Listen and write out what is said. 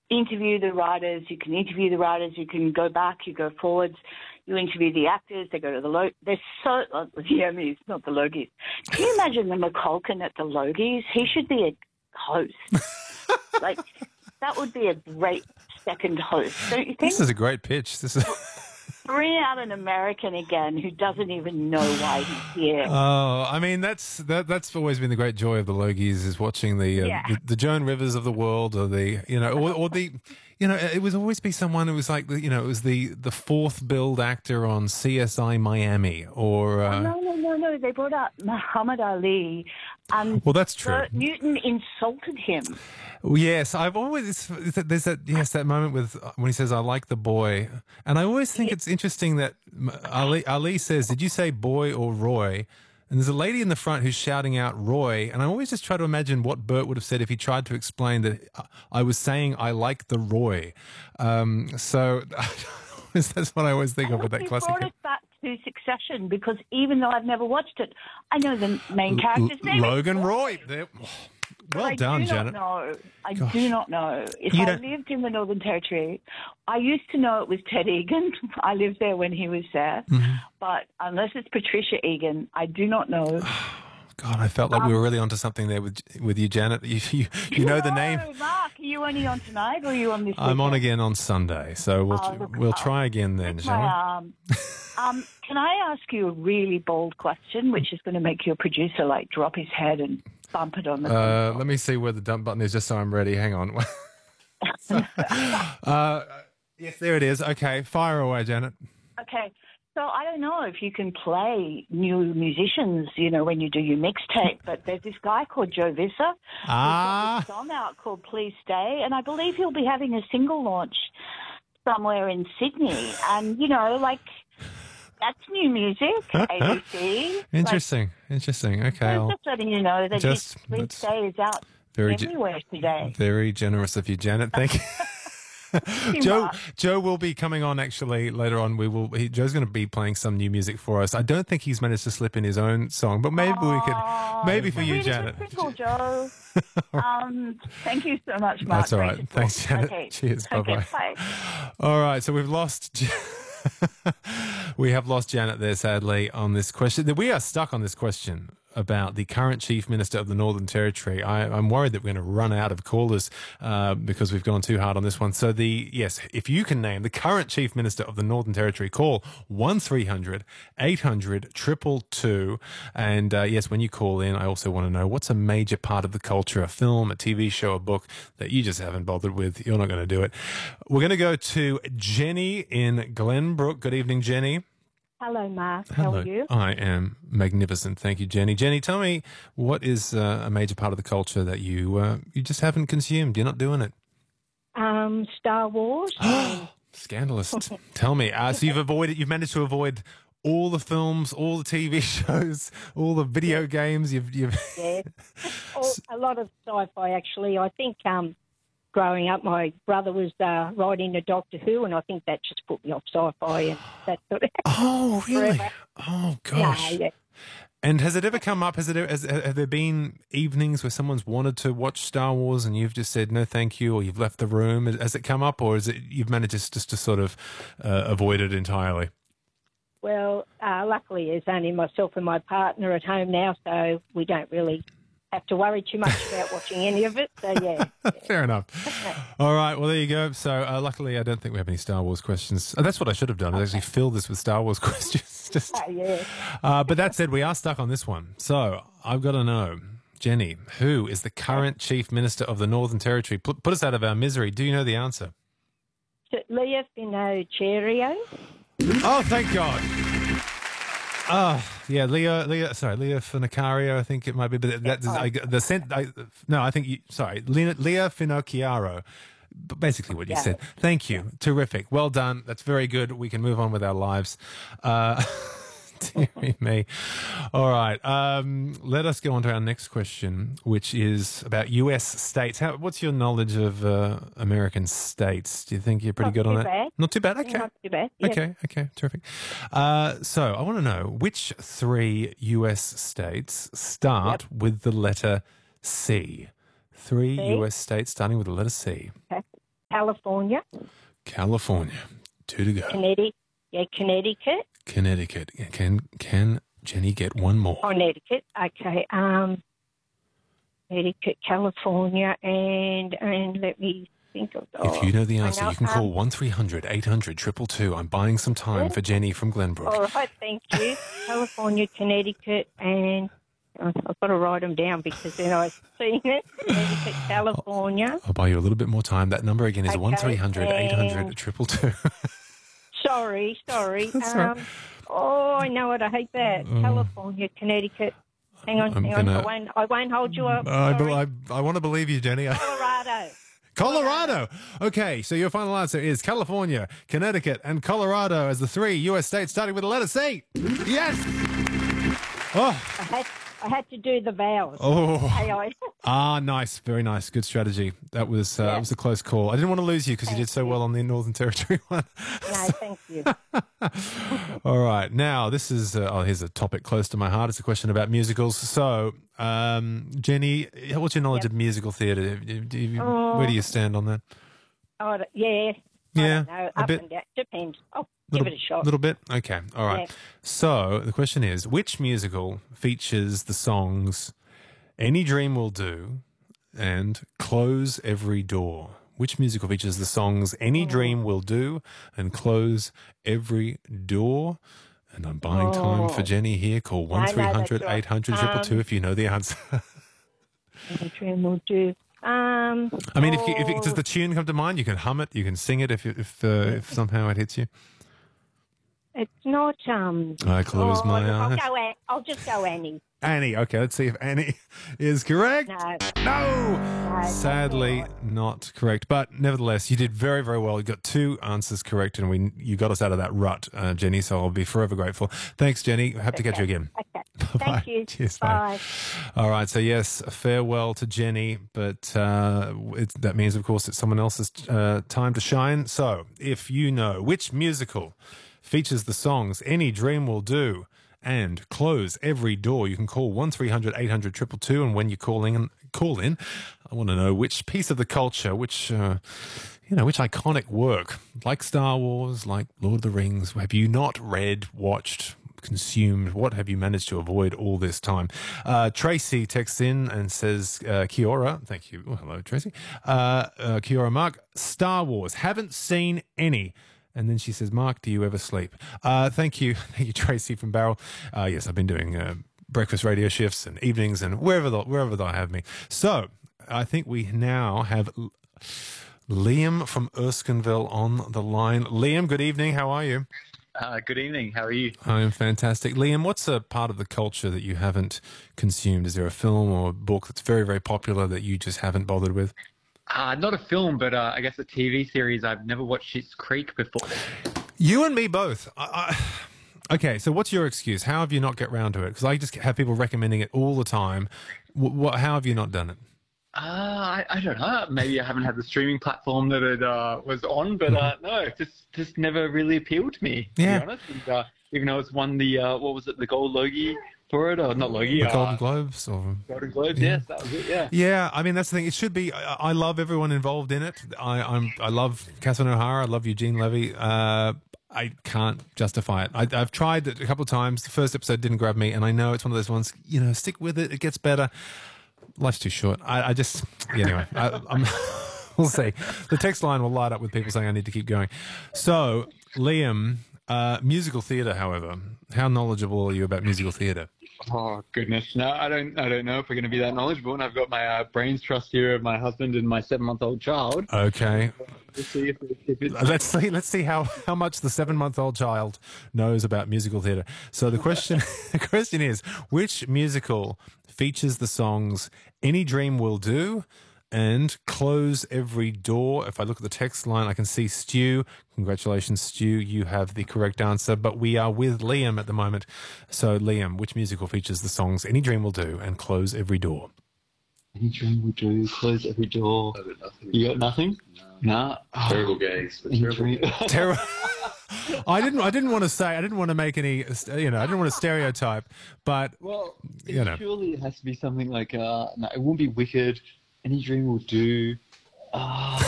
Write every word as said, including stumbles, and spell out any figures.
interview the writers. You can interview the writers. You can go back. You go forwards. You interview the actors. They go to the Lo- They're so uh, the Emmys, not the Logies. Can you imagine the McCulkin at the Logies? He should be a host. Like that would be a great second host, don't you think? This is a great pitch. This is. Bring out an American again who doesn't even know why he's here. Oh, I mean that's that that's always been the great joy of the Logies is watching the uh, Yeah. the, the Joan Rivers of the world, or the you know, or, or the you know, it was always be someone who was like the, you know, it was the the fourth billed actor on C S I Miami, or uh, Oh, no, no, no, no. They brought up Muhammad Ali, and well, that's true. Bert Newton insulted him. Yes, I've always there's that yes that moment with when he says I like the boy, and I always think it's interesting that Ali Ali says, did you say boy or Roy? And there's a lady in the front who's shouting out Roy, and I always just try to imagine what Bert would have said if he tried to explain that I was saying I like the Roy. Um, so that's what I always think of with that You classic. brought us back to Succession because even though I've never watched it, I know the main character's name. Logan Roy. There. Well I done, do Janet. Not know. I Gosh. do not know. If You I don't- lived in the Northern Territory, I used to know it was Ted Egan. I lived there when he was there. Mm-hmm. But unless it's Patricia Egan, I do not know. God, I felt like we were really onto something there with with you, Janet. You you, you know the No, name. Mark, are you only on tonight or are you on this I'm on weekend? again on Sunday, so we'll Oh, look, we'll oh, try again then, That's shall we? my arm. um, can I ask you a really bold question, which is going to make your producer like drop his head and bump it on the Uh, let me see where the dump button is, just so I'm ready. Hang on. So, uh, yes, there it is. Okay, fire away, Janet. Okay. So I don't know if you can play new musicians, you know, when you do your mixtape, but there's this guy called Joe Visser Ah. who's got a song out called Please Stay, and I believe he'll be having a single launch somewhere in Sydney. And, you know, like, that's new music, A B C. Interesting, interesting. Okay, Like, I'll, just letting you know that Just- his Please that's Stay is out very ge- everywhere today. very generous of you, Janet. Thank you. you, Joe Mark. Joe will be coming on actually later on. We will. He, Joe's going to be playing some new music for us. I don't think he's managed to slip in his own song, but maybe we could. Oh, Maybe it's for a you, really Janet. Good single, Joe. um, thank you so much, Mark. That's all right. Great support. Thanks, Janet. Okay. Cheers. Okay, Bye-bye. bye. All right, so we've lost. We have lost Janet there, sadly, on this question. We are stuck on this question about the current Chief Minister of the Northern Territory. I, I'm worried that we're going to run out of callers uh, because we've gone too hard on this one. So, the yes, if you can name the current Chief Minister of the Northern Territory, call one three hundred eight hundred two two two. And uh, yes, when you call in, I also want to know what's a major part of the culture, a film, a T V show, a book that you just haven't bothered with. You're not going to do it. We're going to go to Jenny in Glenbrook. Good evening, Jenny. Hello, Mark. How are you? I am magnificent. Thank you, Jenny. Jenny, tell me, what is uh, a major part of the culture that you uh, you just haven't consumed? You're not doing it. Um, Star Wars. Scandalous. Tell me. Uh, so you've avoided, you've managed to avoid all the films, all the T V shows, all the video games. You've, you've Yeah. Oh, a lot of sci-fi, actually. I think um, growing up, my brother was uh, right into Doctor Who, and I think that just put me off sci-fi and that sort of. Oh, really? Forever. Oh, gosh. Yeah, yeah. And has it ever come up? Has it? Has, have there been evenings where someone's wanted to watch Star Wars and you've just said no, thank you, or you've left the room? Has it come up, or is it you've managed just, just to sort of uh, avoid it entirely? Well, uh, luckily, it's only myself and my partner at home now, so we don't really have to worry too much about watching any of it. So, yeah. Fair enough. All right. Well, there you go. So, uh, luckily, I don't think we have any Star Wars questions. Uh, that's what I should have done. I actually filled this with Star Wars questions. Just, Oh, yeah. uh, but that said, we are stuck on this one. So, I've got to know, Jenny, who is the current Chief Minister of the Northern Territory? Put, put us out of our misery. Do you know the answer? Leah Finocchiaro. Oh, thank God. Oh, yeah, Leo, Leo, sorry, Leo Finocchiaro, I think it might be, but that, I, the sent, I, no, I think you, sorry, Leo, Leo Finocchiaro, but basically what you Yeah. said. Thank you. Terrific. Well done. That's very good. We can move on with our lives. Uh, dear me. All right. Um, let us go on to our next question, which is about U S states. How, what's your knowledge of uh, American states? Do you think you're pretty Not good on too it? bad. Not too bad. Okay. Not too bad. Yeah. Okay, okay, terrific. Uh, so I want to know which three U S states start with the letter C? Three C? U S states starting with the letter C. Okay. California. California. Two to go. Connecticut. Yeah, Connecticut. Connecticut. Can can Jenny get one more? Connecticut. Okay. Um, Connecticut, California, and and let me think of. Oh, if you know the answer, know, you can um, call one three hundred eight hundred two two two. I'm buying some time yeah. for Jenny from Glenbrook. All right, thank you. California, Connecticut, and oh, I've got to write them down because then I've seen it. Connecticut, California. I'll buy you a little bit more time. That number again is Okay, one three hundred eight hundred two two two. Sorry, sorry. That's um, right. Oh, I know it. I hate that. Oh. California, Connecticut. Hang on, I'm hang gonna- on. I won't, I won't hold you up. I, Sorry. I, I want to believe you, Jenny. Colorado. Colorado. Okay, so your final answer is California, Connecticut, and Colorado as the three U S states starting with the letter C. Yes. Oh, I had, I had to do the vowels. oh. Hey, I, Ah, nice. Very nice. Good strategy. That was uh, Yeah. that was a close call. I didn't want to lose you because you did so well on the Northern Territory one. no, thank you. All right. Now, this is, uh, oh, here's a topic close to my heart. It's a question about musicals. So, um, Jenny, what's your knowledge Yep. of musical theatre? Do- do you- Oh. Where do you stand on that? Oh, yeah. Yeah, I don't know. a Up bit. and down. Depends. I'll Little, give it a shot. little bit? Okay. All right. Yeah. So, the question is, which musical features the songs Any Dream Will Do and Close Every Door? Which musical features the songs Any Dream Will Do and Close Every Door? And I'm buying time for Oh. Jenny here. Call No, one no, three hundred that's right. eight hundred two two two if you know the answer. Any dream will do. Um, I mean, if, you, if it, oh, does the tune come to mind, you can hum it, you can sing it if you- if uh, if somehow it hits you. it's not. Um, I close oh, my I'll, eyes. go. An- I'll just go Annie. Annie. Okay, let's see if Annie is correct. No, No, no sadly not correct. But nevertheless, you did very, very well. You got two answers correct, and we you got us out of that rut, uh, Jenny. So I'll be forever grateful. Thanks, Jenny. Hope to catch you again. Okay. Bye. Thank you. Cheers, Bye. All right. So yes, farewell to Jenny, but uh, it, that means, of course, it's someone else's uh, time to shine. So if you know which musical features the songs Any Dream Will Do and Close Every Door, you can call one three hundred eight hundred two two two. And when you call in, call in, I want to know which piece of the culture, which, uh, you know, which iconic work, like Star Wars, like Lord of the Rings, have you not read, watched, consumed? What have you managed to avoid all this time? Uh, Tracy texts in and says, uh, Kia ora. Thank you. Oh, hello, Tracy. Uh, uh, Kia ora, Mark. Star Wars. Haven't seen any. And then she says, Mark, do you ever sleep? Uh, thank you. Thank you, Tracy from Barrel. Uh, yes, I've been doing uh, breakfast radio shifts and evenings and wherever the, wherever they have me. So I think we now have L- Liam from Erskineville on the line. Liam, good evening. How are you? Uh, good evening. How are you? I am fantastic. Liam, what's a part of the culture that you haven't consumed? Is there a film or a book that's very, very popular that you just haven't bothered with? Uh, not a film, but uh, I guess a T V series. I've never watched Schitt's Creek before. You and me both. I, I, okay, so what's your excuse? How have you not get round to it? Because I just have people recommending it all the time. What, what, how have you not done it? Uh, I, I don't know. Maybe I haven't had the streaming platform that it uh, was on, but uh, no, it just just never really appealed to me, to Yeah. be honest. And, uh, even though it's won the, uh, what was it, the Gold Logie for it? Or not Logie, The uh, Golden Globes? Or... Golden Globes, Yeah. yes, that was it, yeah. Yeah, I mean that's the thing. It should be. I, I love everyone involved in it. I, I'm. I love Catherine O'Hara. I love Eugene Levy. Uh, I can't justify it. I, I've tried it a couple of times. The first episode didn't grab me, and I know it's one of those ones. You know, stick with it. It gets better. Life's too short. I, I just. Yeah, anyway, I, I'm. We'll see. The text line will light up with people saying I need to keep going. So, Liam, uh, musical theatre. However, how knowledgeable are you about musical theatre? Oh goodness, no, I don't, I don't know if we're going to be that knowledgeable. And I've got my uh, brains trust here of my husband and my seven-month-old child. Okay. We'll see if, if it's Let's see. Let's see how, how much the seven-month-old child knows about musical theatre. So the question the question is, which musical features the songs "Any Dream Will Do" and "Close Every Door"? If I look at the text line, I can see Stu. Congratulations, Stu. You have the correct answer. But we are with Liam at the moment. So Liam, which musical features the songs "Any Dream Will Do" and "Close Every Door"? Any dream will do, close every door. I got nothing. You got nothing? No. Terrible gags. But Any terrible. dream- Terror. I didn't. I didn't want to say. I didn't want to make any. You know. I didn't want to stereotype. But Well, it, You know. surely it has to be something like, uh, no, it won't be Wicked. Any dream will do. Uh,